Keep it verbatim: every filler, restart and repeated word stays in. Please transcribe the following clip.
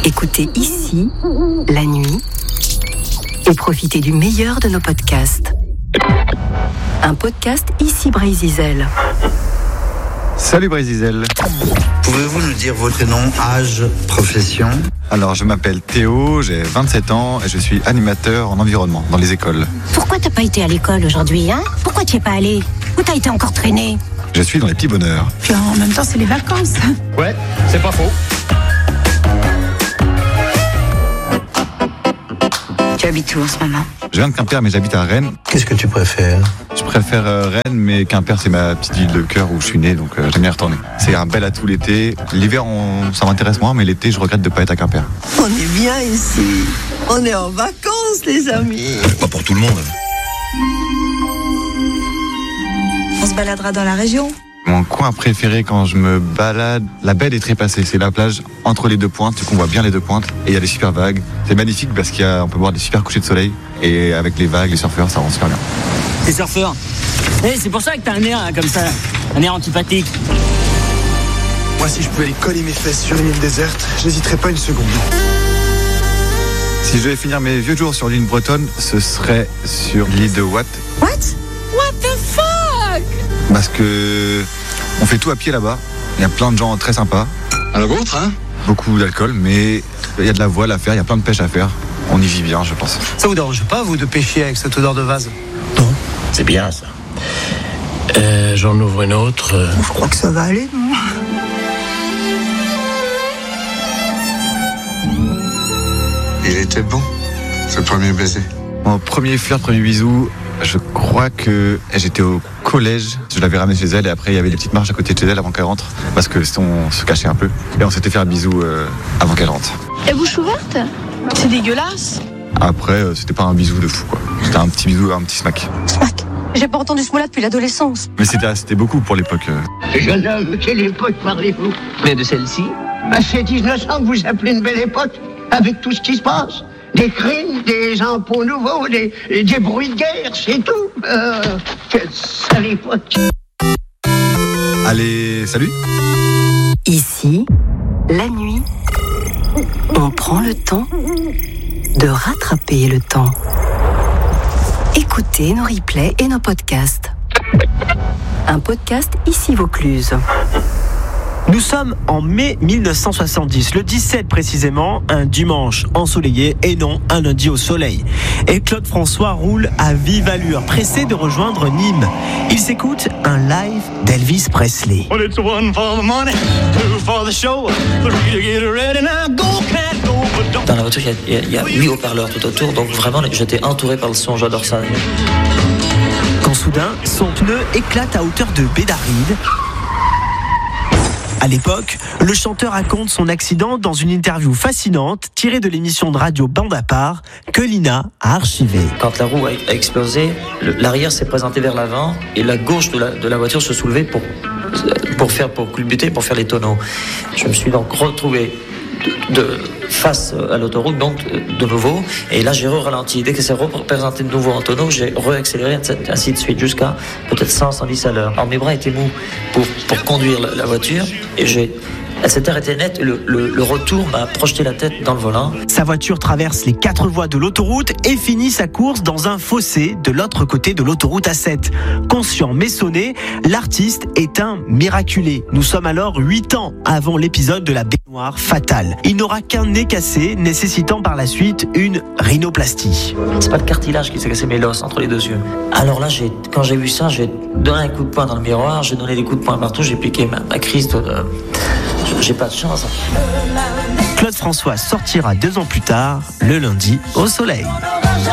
Écoutez ici, la nuit, et profitez du meilleur de nos podcasts. Un podcast ici Brésil. Salut Brésil. Pouvez-vous nous dire votre nom, âge, profession ? Alors je m'appelle Théo, j'ai vingt-sept ans et je suis animateur en environnement dans les écoles. Pourquoi t'as pas été à l'école aujourd'hui, hein ? Pourquoi t'y es pas allé ? Où t'as été encore traîné ? Je suis dans les petits bonheurs. Puis en même temps, c'est les vacances. Ouais, c'est pas faux. Tu habites où en ce moment ? Je viens de Quimper mais j'habite à Rennes. Qu'est-ce que tu préfères ? Je préfère euh, Rennes mais Quimper c'est ma petite ville de cœur où je suis né donc euh, j'aime bien y retourner. C'est un bel atout l'été. L'hiver on, ça m'intéresse moins mais l'été je regrette de ne pas être à Quimper. On est bien ici. On est en vacances les amis. Pas pour tout le monde. On se baladera dans la région. Mon coin préféré quand je me balade, la baie des Trépassés, c'est la plage entre les deux pointes, on voit bien les deux pointes et il y a des super vagues. C'est magnifique parce qu'on peut voir des super couchers de soleil et avec les vagues, les surfeurs, ça rend super bien. T'es surfeur. Hey, c'est pour ça que t'as un air hein, comme ça, un air antipathique. Moi, si je pouvais aller coller mes fesses sur une île déserte, j'hésiterais pas une seconde. Si je devais finir mes vieux jours sur l'île bretonne, ce serait sur l'île de Watt. What ? What the fuck ? Parce que on fait tout à pied là-bas. Il y a plein de gens très sympas. À la vôtre, hein ? Beaucoup d'alcool, mais il y a de la voile à faire, il y a plein de pêche à faire. On y vit bien, je pense. Ça vous dérange pas, vous, de pêcher avec cette odeur de vase ? Non, c'est bien ça. Euh, j'en ouvre une autre. Euh... Je crois que ça va aller, non ? Il était bon, ce premier baiser. Mon premier flirt, premier bisou, je crois que j'étais au collège. Je l'avais ramené chez elle et après il y avait des petites marches à côté de chez elle avant qu'elle rentre. Parce que on se cachait un peu. Et on s'était fait un bisou euh, avant qu'elle rentre. Et bouche ouverte ? C'est dégueulasse. Après, euh, c'était pas un bisou de fou quoi. C'était un petit bisou, un petit smack. Smack. J'ai pas entendu ce mot-là depuis l'adolescence. Mais c'était, c'était beaucoup pour l'époque. Euh. Jeune homme, quelle époque parlez-vous ? Mais de celle-ci ? À ces dix-neuf cents que vous appelez une belle époque, avec tout ce qui se passe. Des crimes, des impôts nouveaux, des, des bruits de guerre, c'est tout. Euh, quelle sale époque. Allez, salut. Ici, la nuit, on prend le temps de rattraper le temps. Écoutez nos replays et nos podcasts. Un podcast ici Vaucluse. Nous sommes en mai mille neuf cent soixante-dix, le dix-sept précisément, un dimanche ensoleillé et non un lundi au soleil. Et Claude François roule à vive allure, pressé de rejoindre Nîmes. Il s'écoute un live d'Elvis Presley. Dans la voiture, il y a, il y a huit haut-parleurs tout autour, donc vraiment j'étais entouré par le son, j'adore ça. Quand soudain, son pneu éclate à hauteur de Bédaride. À l'époque, le chanteur raconte son accident dans une interview fascinante tirée de l'émission de radio Bande à part que Lina a archivée. Quand la roue a explosé, le, l'arrière s'est présenté vers l'avant et la gauche de la, de la voiture se soulevait pour, pour, faire, pour culbuter, pour faire les tonneaux. Je me suis donc retrouvé de, de face à l'autoroute, donc de nouveau, et là j'ai re-ralenti. Dès que c'est représenté de nouveau en tonneau, j'ai re-accéléré, ainsi de suite, jusqu'à peut-être cent à cent dix à l'heure. Alors mes bras étaient mous pour, pour conduire la, la voiture, et j'ai... Elle s'est arrêtée net, le, le, le retour m'a projeté la tête dans le volant. Sa voiture traverse les quatre voies de l'autoroute et finit sa course dans un fossé de l'autre côté de l'autoroute A sept. Conscient mais sonné, l'artiste est un miraculé. Nous sommes alors huit ans avant l'épisode de la baignoire fatale. Il n'aura qu'un nez cassé, nécessitant par la suite une rhinoplastie. C'est pas le cartilage qui s'est cassé, mais l'os entre les deux yeux. Alors là, j'ai, quand j'ai vu ça, j'ai donné un coup de poing dans le miroir, j'ai donné des coups de poing partout, j'ai piqué ma, ma crise de... Euh, j'ai pas de chance. Claude François sortira deux ans plus tard, le lundi, au soleil.